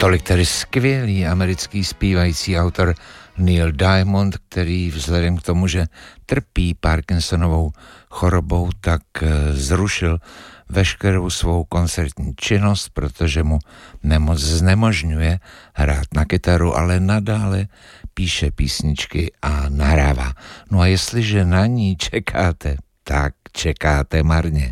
Tolik tedy skvělý americký zpívající autor Neil Diamond, který vzhledem k tomu, že trpí Parkinsonovou chorobou, tak zrušil veškerou svou koncertní činnost, protože mu nemoc znemožňuje hrát na kytaru, ale nadále píše písničky a nahrává. No a jestliže na ní čekáte, tak čekáte marně.